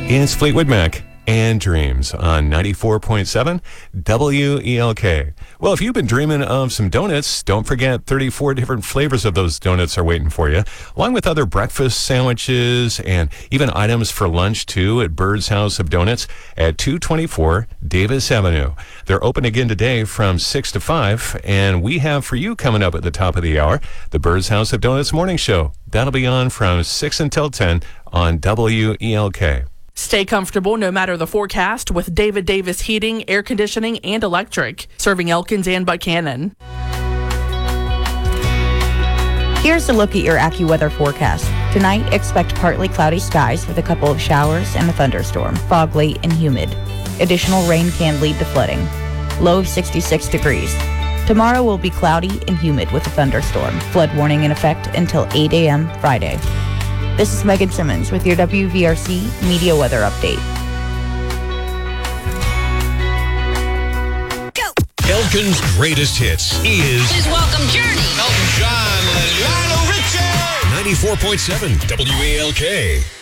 It's Fleetwood Mac and Dreams on 94.7 WELK. Well, if you've been dreaming of some donuts, don't forget 34 different flavors of those donuts are waiting for you, along with other breakfast sandwiches and even items for lunch, too, at Bird's House of Donuts at 224 Davis Avenue. They're open again today from 6 to 5, and we have for you coming up at the top of the hour, the Bird's House of Donuts Morning Show. That'll be on from 6 until 10 on WELK. Stay comfortable no matter the forecast with David Davis Heating, Air Conditioning, and Electric, serving Elkins and Buchanan. Here's a look at your AccuWeather forecast. Tonight, expect partly cloudy skies with a couple of showers and a thunderstorm. Fog late and humid. Additional rain can lead to flooding. Low of 66 degrees. Tomorrow will be cloudy and humid with a thunderstorm. Flood warning in effect until 8 a.m. Friday. This is Megan Simmons with your WVRC Media Weather Update. Go! Elkin's greatest hits is... Please welcome Journey. Elton John, Lionel Richie. 94.7 WELK.